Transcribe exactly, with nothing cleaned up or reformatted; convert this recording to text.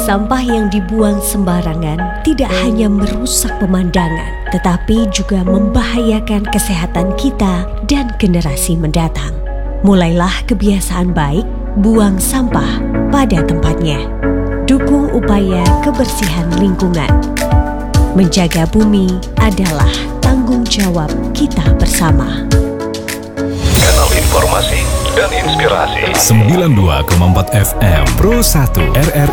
Sampah yang dibuang sembarangan tidak hanya merusak pemandangan, tetapi juga membahayakan kesehatan kita dan generasi mendatang. Mulailah kebiasaan baik, buang sampah pada tempatnya. Dukung upaya kebersihan lingkungan. Menjaga bumi adalah tanggung jawab kita bersama. Kanal informasi dan inspirasi sembilan puluh dua koma empat F M Pro satu R R